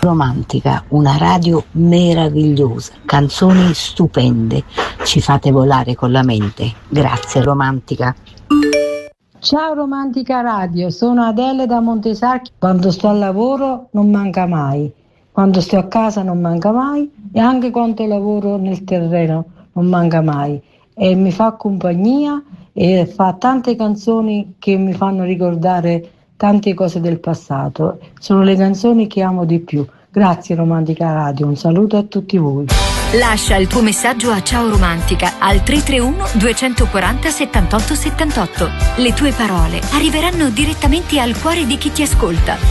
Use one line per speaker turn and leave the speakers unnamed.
Romantica, una radio meravigliosa, canzoni stupende, ci fate volare con la mente. Grazie Romantica.
Ciao Romantica Radio, sono Adele da Montesarchi. Quando sto al lavoro non manca mai, quando sto a casa non manca mai e anche quando lavoro nel terreno non manca mai. E mi fa compagnia e fa tante canzoni che mi fanno ricordare tante cose del passato. Sono le canzoni che amo di più. Grazie Romantica Radio, un saluto a tutti voi.
Lascia il tuo messaggio a Ciao Romantica al 331 240 78 78. Le tue parole arriveranno direttamente al cuore di chi ti ascolta.